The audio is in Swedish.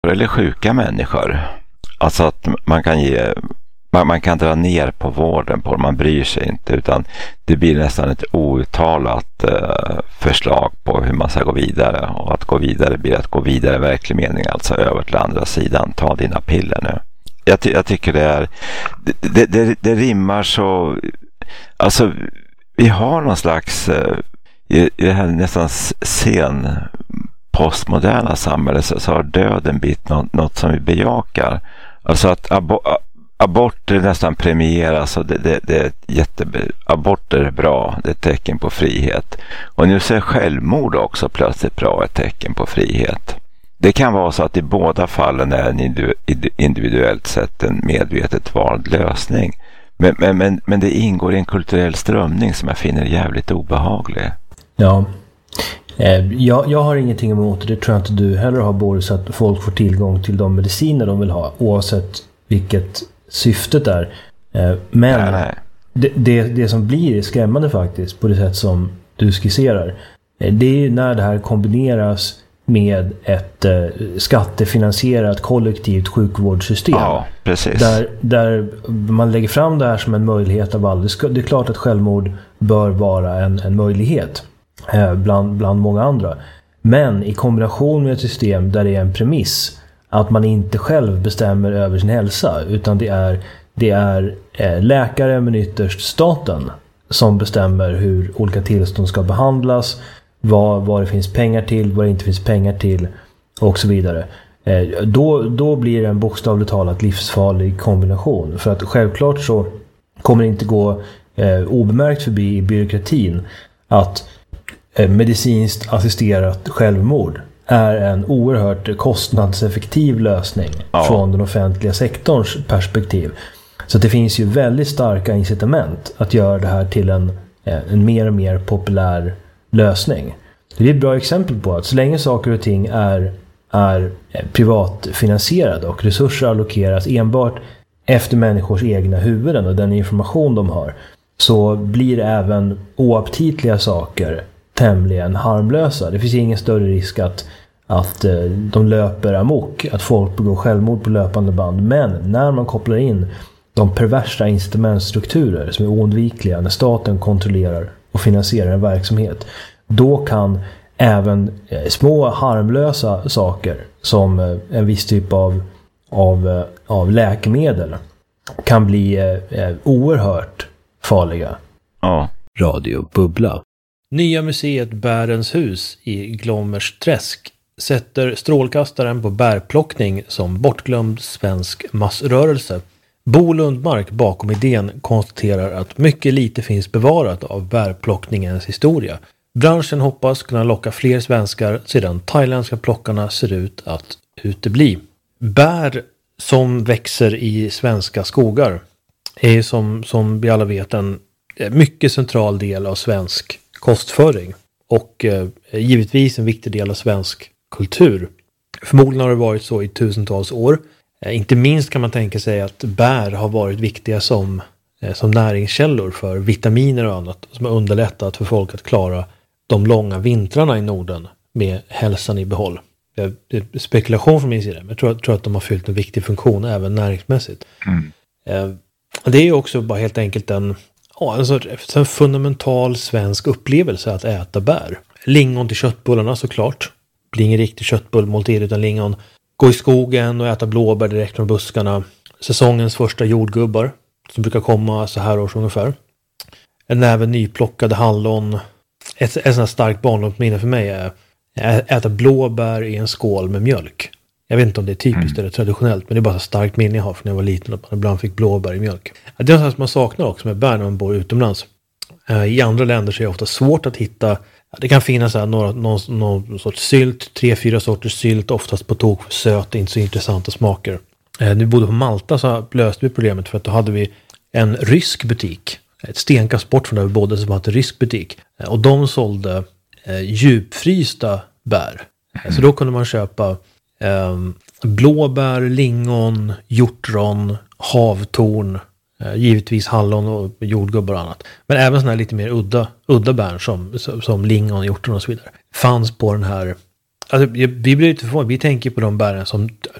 eller sjuka människor. Alltså att man kan dra ner på vården på det, man bryr sig inte, utan det blir nästan ett outtalat förslag på hur man ska gå vidare, och att gå vidare blir att gå vidare i verklig mening, alltså över till andra sidan, ta dina piller nu. Jag tycker det rimmar så, alltså vi har någon slags i det här nästan sen postmoderna samhället så har döden blivit något som vi bejakar. Alltså att aborter nästan premieras, och det är aborter är bra, det är ett tecken på frihet. Och nu ser självmord också plötsligt bra, ett tecken på frihet. Det kan vara så att i båda fallen är en individuellt sett en medvetet vald lösning. Men det ingår i en kulturell strömning som jag finner jävligt obehaglig. Ja. Jag har ingenting emot det, tror jag inte du heller har, Boris, att folk får tillgång till de mediciner de vill ha, oavsett vilket syftet är. Men nej. Det som blir skrämmande faktiskt, på det sätt som du skisserar, det är ju när det här kombineras med ett skattefinansierat kollektivt sjukvårdssystem. Ja, precis. Där man lägger fram det här som en möjlighet av all. Det är klart att självmord bör vara en möjlighet bland många andra. Men i kombination med ett system där det är en premiss att man inte själv bestämmer över sin hälsa, utan det är läkare, men ytterst staten, som bestämmer hur olika tillstånd ska behandlas, vad det finns pengar till, vad det inte finns pengar till, och så vidare. Då blir det en bokstavligt talat livsfarlig kombination. För att självklart så kommer det inte gå obemärkt förbi i byråkratin att medicinskt assisterat självmord är en oerhört kostnadseffektiv lösning från den offentliga sektorns perspektiv. Så det finns ju väldigt starka incitament att göra det här till en mer och mer populär lösning. Det är ett bra exempel på att så länge saker och ting är privatfinansierade och resurser allokeras enbart efter människors egna huvuden och den information de har, så blir även oaptitliga saker tämligen harmlösa. Det finns ingen större risk att de löper amok, att folk begår självmord på löpande band. Men när man kopplar in de perversa incitamentstrukturer som är oundvikliga när staten kontrollerar och finansierar en verksamhet, då kan även små harmlösa saker som en viss typ av läkemedel kan bli oerhört farliga. Ja. Radio Bubbla. Nya museet Bärens hus i Glommersträsk sätter strålkastaren på bärplockning som bortglömd svensk massrörelse. Bo Lundmark bakom idén konstaterar att mycket lite finns bevarat av bärplockningens historia. Branschen hoppas kunna locka fler svenskar sedan thailändska plockarna ser ut att utebli. Bär som växer i svenska skogar är som vi alla vet en mycket central del av svensk kostföring och givetvis en viktig del av svensk kultur. Förmodligen har det varit så i tusentals år. Inte minst kan man tänka sig att bär har varit viktiga som näringskällor för vitaminer och annat, som har underlättat för folk att klara de långa vintrarna i Norden med hälsan i behåll. Det är spekulation från min sida, men jag tror att de har fyllt en viktig funktion även näringsmässigt. Det är också bara helt enkelt en fundamental svensk upplevelse att äta bär. Lingon till köttbullarna såklart. Det blir ingen riktig köttbullmåltid utan lingon. Gå i skogen och äta blåbär direkt från buskarna. Säsongens första jordgubbar som brukar komma så här års ungefär. En näve nyplockade hallon. Ett sånt här starkt barndomsminne för mig är äta blåbär i en skål med mjölk. Jag vet inte om det är typiskt eller traditionellt, men det är bara så starkt minne jag har från när jag var liten att man ibland fick blåbär i mjölk. Det är något som man saknar också med bär när man bor utomlands. I andra länder så är det ofta svårt att hitta. Det kan finnas någon sorts sylt, 3-4 sorters sylt, oftast på tok för söt, inte så intressanta smaker. När vi bodde på Malta så löste vi problemet för att då hade vi en rysk butik. Ett stenkast bort från där vi bodde som hade en rysk butik. Och de sålde djupfrysta bär. Så då kunde man köpa blåbär, lingon, hjortron, havtorn, givetvis hallon och jordgubbar och annat. Men även sådana här lite mer udda bär som lingon, hjortron och så vidare. Fanns på den här Alltså, vi blir lite förvånade. Vi tänker på de bären som